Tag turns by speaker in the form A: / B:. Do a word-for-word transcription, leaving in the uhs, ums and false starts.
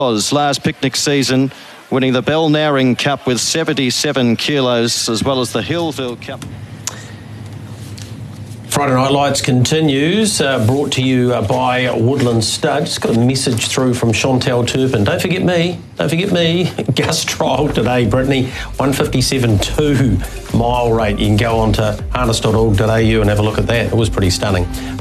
A: was last picnic season, winning the Balnarring Cup with seventy-seven kilos, as well as the Hillville Cup.
B: Friday Night Lights continues, uh, brought to you uh, by Woodland Stud. Just got a message through from Chantal Turpin. Don't forget me, don't forget me. Gus trial today, Brittany, one fifty-seven point two mile rate. You can go on to harness dot org dot a u and have a look at that. It was pretty stunning.